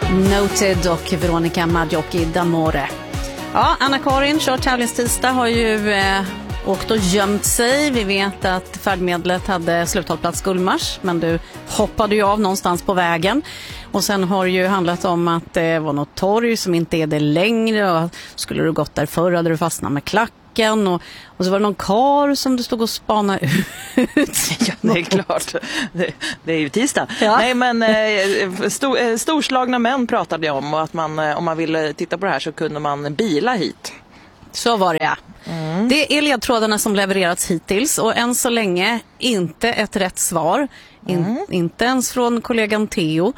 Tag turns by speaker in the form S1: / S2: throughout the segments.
S1: Noted och Veronica Maggiochi d'Amore. Ja, Anna-Karin, kör tävlingstisdag, har ju åkt och gömt sig. Vi vet att färdmedlet hade sluthållplats Gullmars, men du hoppade ju av någonstans på vägen. Och sen har det ju handlat om att det var något torg som inte är det längre, och skulle du gått där förr hade du fastnat med klacken, och så var det någon kar som du stod och spanade ut.
S2: Ja, det är klart. Det är ju tisdag.
S1: Ja.
S2: Nej, men storslagna män pratade jag om, och att man, om man ville titta på det här så kunde man bila hit.
S1: Så var det. Det är ledtrådarna som levererats hittills, och än så länge inte ett rätt svar. Inte ens från kollegan Theo.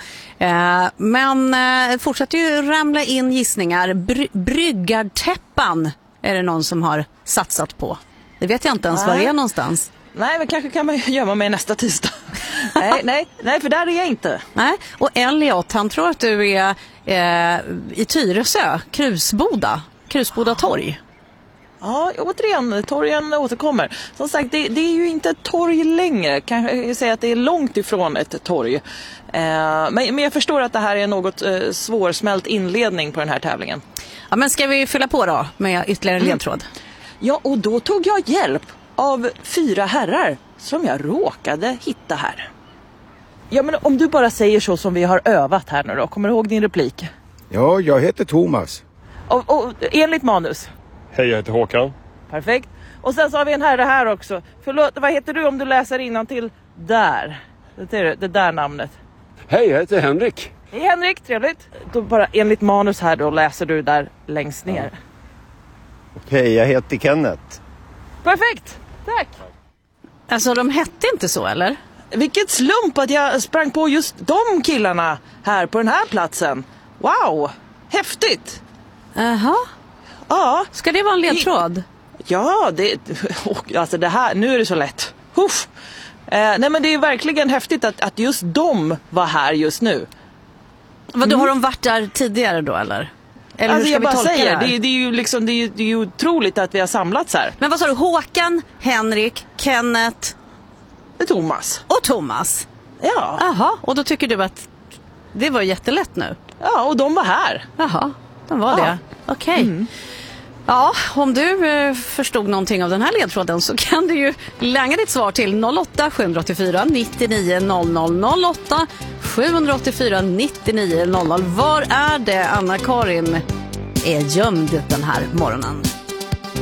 S1: Men fortsätter ju ramla in gissningar. Bryggartäppan är det någon som har satsat på. Det vet jag inte ens var det är någonstans.
S2: Nej, men kanske kan man gömma mig nästa tisdag. nej, för där är jag inte.
S1: Nej, och Elliot, han tror att du är i Tyresö, Krusboda torg.
S2: Ja, återigen, torgen återkommer. Som sagt, det är ju inte ett torg längre. Kan jag säga att det är långt ifrån ett torg. Men jag förstår att det här är en något svårsmält inledning på den här tävlingen.
S1: Ja, men ska vi fylla på då med ytterligare ledtråd?
S2: Ja, och då tog jag hjälp av 4 herrar som jag råkade hitta här. Ja, men om du bara säger så som vi har övat här nu då. Kommer du ihåg din replik?
S3: Ja, jag heter Thomas.
S2: Och enligt manus?
S4: Hej, jag heter Håkan.
S2: Perfekt. Och sen så har vi en herre här också. Förlåt, vad heter du om du läser innantill där? Det där namnet.
S4: Hej, jag heter Henrik.
S2: Hej Henrik, trevligt. Då bara enligt manus här då läser du där längst ner.
S5: Okej, jag heter Kenneth.
S2: Perfekt, tack.
S1: Alltså, de hette inte så, eller?
S2: Vilket slump att jag sprang på just de killarna här på den här platsen. Wow, häftigt.
S1: Jaha.
S2: Ja.
S1: Ska det vara en ledtråd?
S2: Ja, alltså det här, nu är det så lätt. Nej, men det är verkligen häftigt att just de var här just nu.
S1: Vad, har de varit där tidigare då, eller? Eller
S2: alltså
S1: hur ska
S2: jag
S1: vi
S2: bara
S1: tolka
S2: säger,
S1: det här?
S2: det är ju liksom, det är ju otroligt att vi har samlats här.
S1: Men vad sa du? Håkan, Henrik, Kenneth
S2: Thomas.
S1: och Thomas?
S2: Ja.
S1: Jaha, och då tycker du att det var jättelätt nu?
S2: Ja, och de var här.
S1: Jaha, de var det. Okej. Ja, om du förstod någonting av den här ledtråden så kan du ju langa ditt svar till 08 784 99 00 08 784 99 00. Var är det Anna-Karin är gömd den här morgonen?